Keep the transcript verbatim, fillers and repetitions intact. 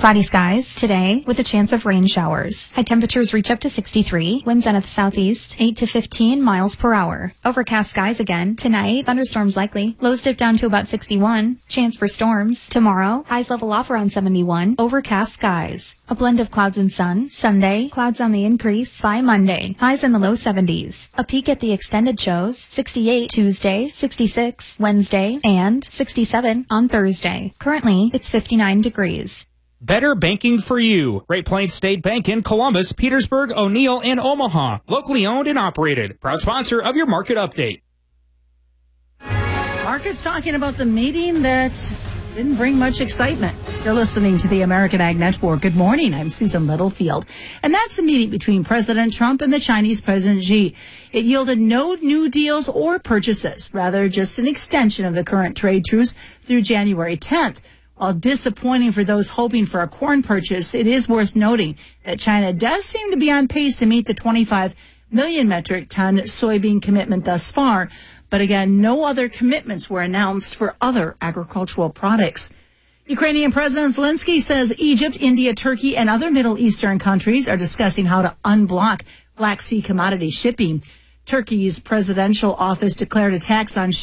Cloudy skies today with a chance of rain showers. High temperatures reach up to sixty-three. Winds out of the southeast, eight to fifteen miles per hour. Overcast skies again. Tonight, thunderstorms likely. Lows dip down to about sixty-one. Chance for storms. Tomorrow, highs level off around seventy-one. Overcast skies. A blend of clouds and sun. Sunday, clouds on the increase. By Monday, highs in the low seventies. A peek at the extended shows. sixty-eight Tuesday, sixty-six Wednesday, and sixty-seven on Thursday. Currently, it's fifty-nine degrees. Better banking for you. Great Plains State Bank in Columbus, Petersburg, O'Neill, and Omaha. Locally owned and operated. Proud sponsor of your market update. Market's talking about the meeting that didn't bring much excitement. You're listening to the American Ag Network. Good morning. I'm Susan Littlefield. And that's a meeting between President Trump and the Chinese President Xi. It yielded no new deals or purchases, rather just an extension of the current trade truce through January tenth. While disappointing for those hoping for a corn purchase, it is worth noting that China does seem to be on pace to meet the twenty-five million metric ton soybean commitment thus far. But again, no other commitments were announced for other agricultural products. Ukrainian President Zelensky says Egypt, India, Turkey, and other Middle Eastern countries are discussing how to unblock Black Sea commodity shipping. Turkey's presidential office declared attacks on